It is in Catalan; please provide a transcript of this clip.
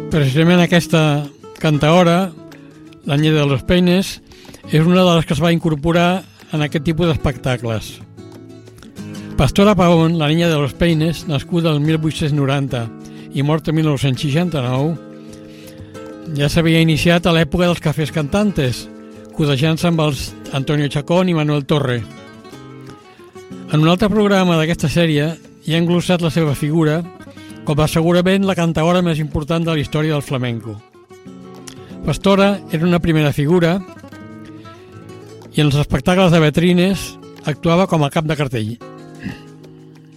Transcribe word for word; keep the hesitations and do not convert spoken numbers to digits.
Precisament aquesta cantaora, la Niña de los Peines, és una de les que es va incorporar en aquest tipus d'espectacles. Pastora Pavón, la Niña de los Peines, nascuda el mil vuit-cents noranta i morta el mil nou-cents seixanta-nou, ja s'havia iniciat a l'època dels cafès cantantes, codejant-se amb els Antonio Chacón i Manuel Torre. En un altre programa d'aquesta sèrie hi ha englossat la seva figura com a segurament la cantaora més important de la història del flamenco. Pastora era una primera figura i en els espectacles de vetrines actuava com a cap de cartell.